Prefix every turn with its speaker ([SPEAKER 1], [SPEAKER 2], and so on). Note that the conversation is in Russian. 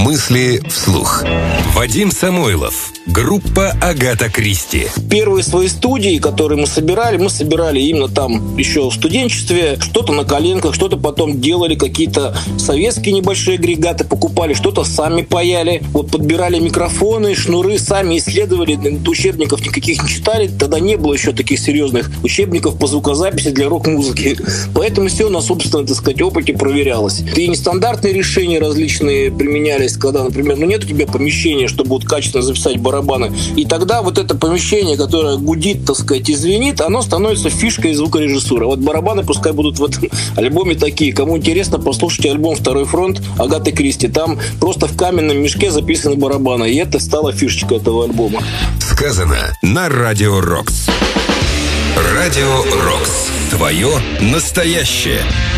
[SPEAKER 1] Мысли вслух. Вадим Самойлов. Группа «Агата Кристи».
[SPEAKER 2] Первые свои студии, которые мы собирали именно там еще в студенчестве. Что-то на коленках, что-то потом делали, какие-то советские небольшие агрегаты покупали, что-то сами паяли. Вот подбирали микрофоны, шнуры, сами исследовали. Учебников никаких не читали. Тогда не было еще таких серьезных учебников по звукозаписи для рок-музыки. Поэтому все на собственном, так сказать, опыте проверялось. И нестандартные решения различные применялись, когда, например, нет у тебя помещения, чтобы вот качественно записать барабаны. И тогда вот это помещение, которое гудит, так сказать, и звенит, оно становится фишкой звукорежиссуры. Вот барабаны пускай будут в этом альбоме такие. Кому интересно, послушайте альбом «Второй фронт» Агаты Кристи. Там просто в каменном мешке записаны барабаны. И это стала фишечкой этого альбома.
[SPEAKER 1] Сказано на Радио Рокс. Радио Рокс. Твое настоящее.